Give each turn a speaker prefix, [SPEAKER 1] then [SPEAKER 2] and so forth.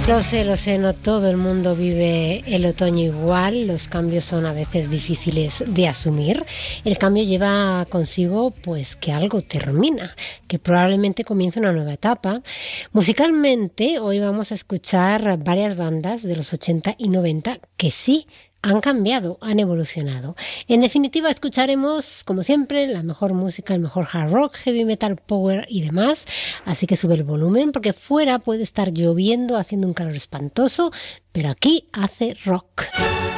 [SPEAKER 1] Lo sé, no todo el mundo vive el otoño igual, los cambios son a veces difíciles de asumir. El cambio lleva consigo pues que algo termina, que probablemente comience una nueva etapa. Musicalmente, hoy vamos a escuchar varias bandas de los 80 y 90 que sí han cambiado, han evolucionado. En definitiva, escucharemos, como siempre, la mejor música, el mejor hard rock, heavy metal, power y demás. Así que sube el volumen, porque fuera puede estar lloviendo, haciendo un calor espantoso, pero aquí hace rock.